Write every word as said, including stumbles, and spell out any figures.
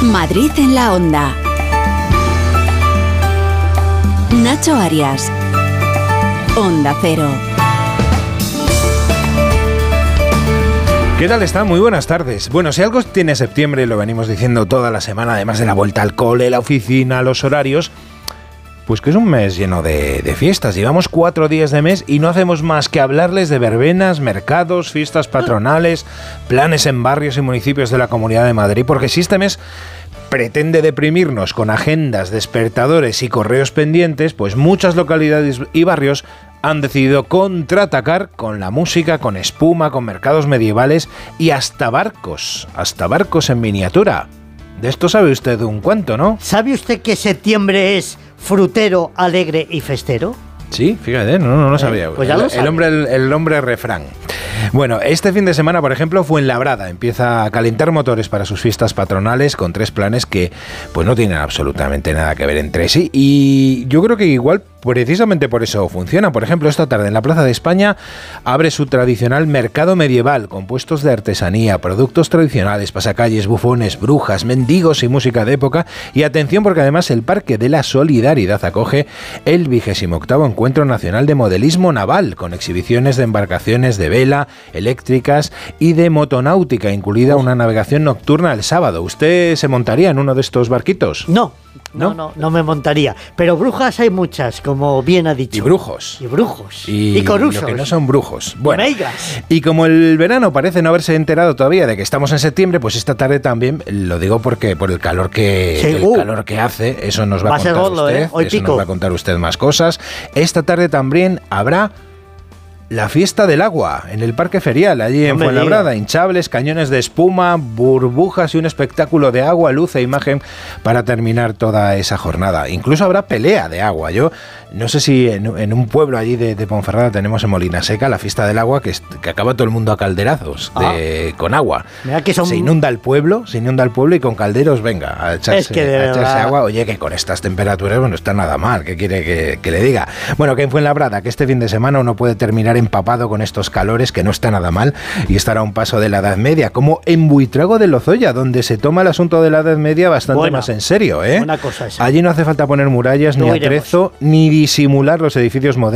Madrid en la Onda. Nacho Arias. Onda Cero. ¿Qué tal están? Muy buenas tardes. Bueno, si algo tiene septiembre, lo venimos diciendo toda la semana, además de la vuelta al cole, la oficina, los horarios, pues que es un mes lleno de, de fiestas. Llevamos cuatro días de mes y no hacemos más que hablarles de verbenas, mercados, fiestas patronales, planes en barrios y municipios de la Comunidad de Madrid, porque si este mes pretende deprimirnos con agendas, despertadores y correos pendientes, pues muchas localidades y barrios han decidido contraatacar con la música, con espuma, con mercados medievales y hasta barcos, hasta barcos en miniatura. De esto sabe usted un cuento, ¿no? ¿Sabe usted que septiembre es frutero, alegre y festero? Sí, fíjate, no, no lo sabía. Eh, pues ya lo el, el hombre, el, el hombre refrán. Bueno, este fin de semana, por ejemplo, Fuenlabrada empieza a calentar motores para sus fiestas patronales con tres planes que pues no tienen absolutamente nada que ver entre sí, y yo creo que igual precisamente por eso funciona. Por ejemplo, esta tarde en la Plaza de España abre su tradicional mercado medieval con puestos de artesanía, productos tradicionales, pasacalles, bufones, brujas, mendigos y música de época. Y atención, porque además el Parque de la Solidaridad acoge el vigésimo octavo Encuentro Nacional de Modelismo Naval, con exhibiciones de embarcaciones de vela, eléctricas y de motonáutica, incluida una navegación nocturna el sábado. ¿Usted se montaría en uno de estos barquitos? No. No, no, no, no me montaría. Pero brujas hay muchas, como bien ha dicho. Y brujos. Y brujos. Y, y corusos. Lo que no son brujos. Bueno, y, y como el verano parece no haberse enterado todavía de que estamos en septiembre, pues esta tarde también, lo digo porque por el calor que, sí, el uh, calor que hace, eso nos va, va a contar gordo, usted. ¿eh? Hoy eso pico. nos va a contar usted más cosas. Esta tarde también habrá la fiesta del agua en el Parque Ferial, allí en Fuenlabrada. Hinchables, cañones de espuma, burbujas y un espectáculo de agua, luz e imagen para terminar toda esa jornada. Incluso habrá pelea de agua. Yo no sé si en, en un pueblo allí de, de Ponferrada tenemos en Molina Seca la fiesta del agua, que, es, que acaba todo el mundo a calderazos de, ah. con agua. Mira que son... Se inunda el pueblo, se inunda el pueblo y con calderos, venga, a echarse, es que a echarse verdad... agua. Oye, que con estas temperaturas, bueno, está nada mal. ¿Qué quiere que, que le diga? Bueno, que en Fuenlabrada, que este fin de semana uno puede terminar empapado con estos calores, que no está nada mal, y estará a un paso de la Edad Media, como en Buitrago de Lozoya, donde se toma el asunto de la Edad Media bastante Buena, más en serio, ¿eh? Buena cosa esa. Allí no hace falta poner murallas, no ni atrezo, ni disimular los edificios modernos